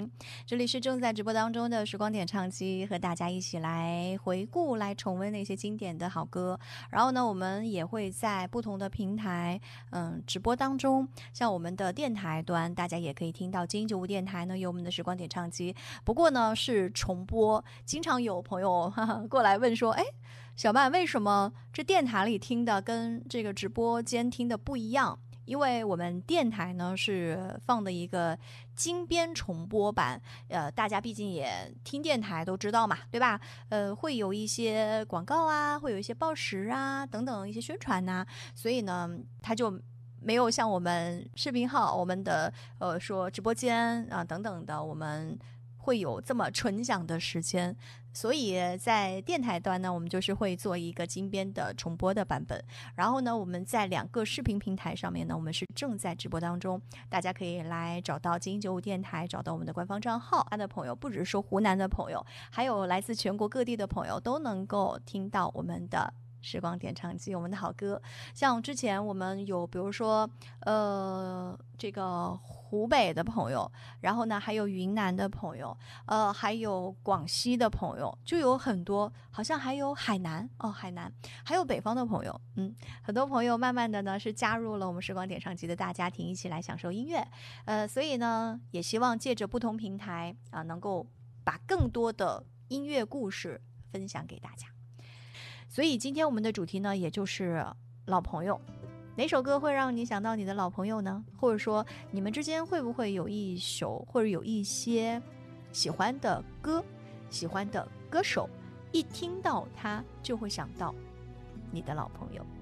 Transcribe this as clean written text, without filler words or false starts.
这里是正在直播当中的时光点唱机，和大家一起来回顾、来重温那些经典的好歌。然后呢，我们也会在不同的平台，直播当中，像我们的电台端，大家也可以听到金95电台呢有我们的时光点唱机，不过呢是重播。经常有朋友过来问说，哎，小曼，为什么这电台里听的跟这个直播间听的不一样？因为我们电台呢是放的一个精编重播版，大家毕竟也听电台都知道嘛，对吧？会有一些广告啊，会有一些报时啊等等一些宣传呐，所以呢，它就没有像我们视频号、我们的说直播间啊等等的，我们会有这么纯享的时间。所以在电台端呢，我们就是会做一个精编的重播的版本。然后呢，我们在2个视频平台上面呢，我们是正在直播当中，大家可以来找到金95电台，找到我们的官方账号。的朋友不只是说湖南的朋友，还有来自全国各地的朋友都能够听到我们的时光点唱机，我们的好歌。像之前我们有比如说这个湖北的朋友，然后呢还有云南的朋友，还有广西的朋友，就有很多，好像还有海南，还有北方的朋友。很多朋友慢慢的呢是加入了我们时光点唱机的大家庭，一起来享受音乐。所以呢也希望借着不同平台能够把更多的音乐故事分享给大家。所以今天我们的主题呢，也就是老朋友。哪首歌会让你想到你的老朋友呢？或者说你们之间会不会有一首或者有一些喜欢的歌、喜欢的歌手，一听到他就会想到你的老朋友？